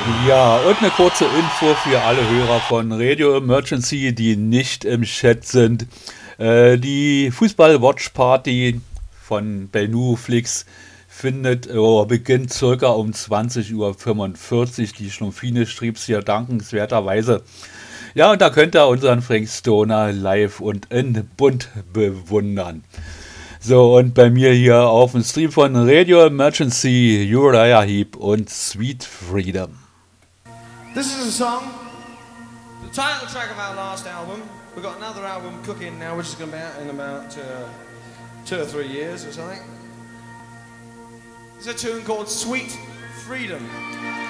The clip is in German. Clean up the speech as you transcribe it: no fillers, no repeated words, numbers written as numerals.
Ja, und eine kurze Info für alle Hörer von Radio Emergency, die nicht im Chat sind. Die Fußball-Watch-Party von Bennu Flix beginnt circa um 20:45 Uhr. Die Schlumpfine schrieb's hier dankenswerterweise. Ja, und da könnt ihr unseren Frank Stoner live und in bunt bewundern. So, und bei mir hier auf dem Stream von Radio Emergency, Uriah Heep und Sweet Freedom. This is a song, the title track of our last album. We've got another album cooking now, which is going to be out in about 2 or 3 years or something. It's a tune called Sweet Freedom.